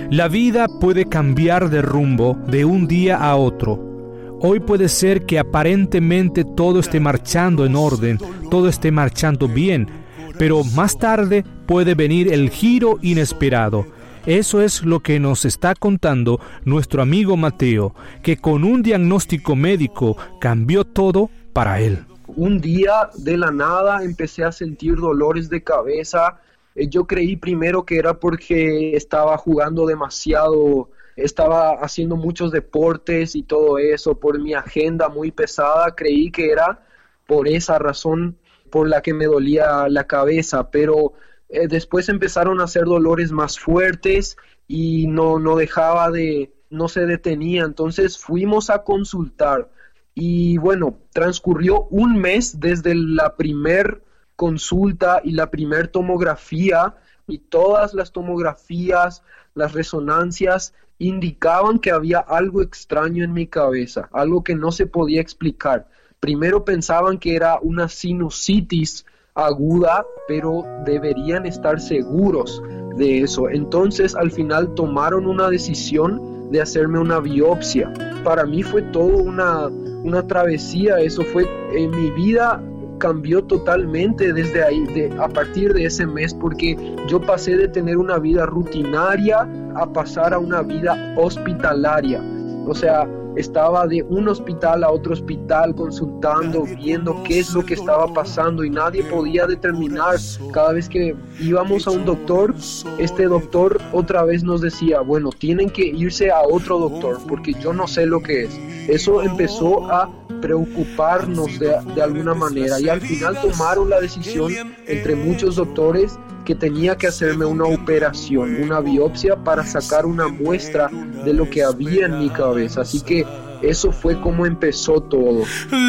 La vida puede cambiar de rumbo de un día a otro. Hoy puede ser que aparentemente todo esté marchando en orden, todo esté marchando bien, pero más tarde puede venir el giro inesperado. Eso es lo que nos está contando nuestro amigo Mateo, que con un diagnóstico médico cambió todo para él. Un día de la nada empecé a sentir dolores de cabeza. Yo creí primero que era porque estaba jugando demasiado, estaba haciendo muchos deportes y todo eso, por mi agenda muy pesada. Creí que era por esa razón por la que me dolía la cabeza, pero después empezaron a ser dolores más fuertes y no se detenía. Entonces fuimos a consultar y bueno, transcurrió un mes desde la primer consulta y la primer tomografía, y todas las tomografías, las resonancias indicaban que había algo extraño en mi cabeza, algo que no se podía explicar. Primero pensaban que era una sinusitis aguda, pero deberían estar seguros de eso. Entonces al final tomaron una decisión de hacerme una biopsia. Para mí fue todo una travesía. Eso fue en mi vida, cambió totalmente desde ahí, a partir de ese mes, porque yo pasé de tener una vida rutinaria a pasar a una vida hospitalaria. O sea, estaba de un hospital a otro hospital consultando, viendo qué es lo que estaba pasando, y nadie podía determinar. Cada vez que íbamos a un doctor, este doctor otra vez nos decía, bueno, tienen que irse a otro doctor porque yo no sé lo que es. Eso empezó a preocuparnos de alguna manera, y al final tomaron la decisión entre muchos doctores que tenía que hacerme una operación, una biopsia, para sacar una muestra de lo que había en mi cabeza. Así que eso fue como empezó todo.